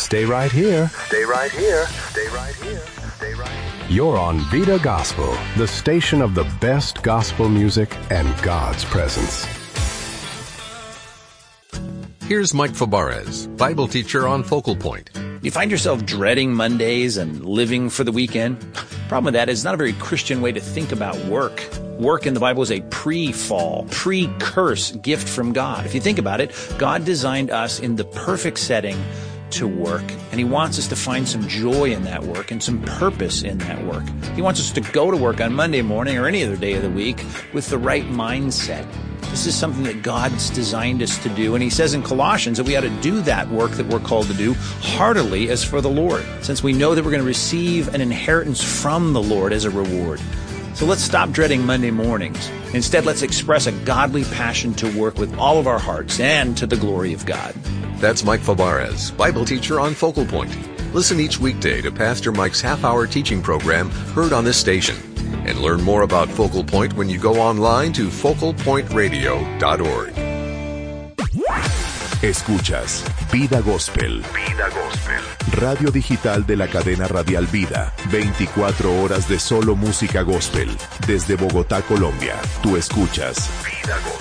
Stay right here. Stay right here. Stay right here. Stay right here. You're on Vida Gospel, the station of the best gospel music and God's presence. Here's Mike Fabarez, Bible teacher on Focal Point. You find yourself dreading Mondays and living for the weekend? Problem with that is it's not a very Christian way to think about work. Work in the Bible is a pre-fall, pre-curse gift from God. If you think about it, God designed us in the perfect setting to work, and He wants us to find some joy in that work and some purpose in that work. He wants us to go to work on Monday morning or any other day of the week with the right mindset. This is something that God's designed us to do, and He says in Colossians that we ought to do that work that we're called to do heartily as for the Lord, since we know that we're going to receive an inheritance from the Lord as a reward. So let's stop dreading Monday mornings. Instead, let's express a godly passion to work with all of our hearts and to the glory of God. That's Mike Fabarez, Bible teacher on Focal Point. Listen each weekday to Pastor Mike's half-hour teaching program heard on this station. And learn more about Focal Point when you go online to focalpointradio.org. Escuchas Vida Gospel. Vida Gospel. Radio digital de la cadena radial Vida. 24 horas de solo música gospel. Desde Bogotá, Colombia. Tú escuchas Vida Gospel.